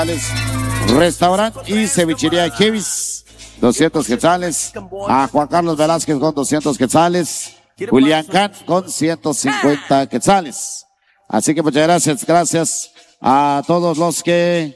Restaurante y cevichería Kevis, 200 quetzales. A Juan Carlos Velázquez con 200 quetzales. Julián Can con 150 quetzales. Así que muchas gracias a todos los que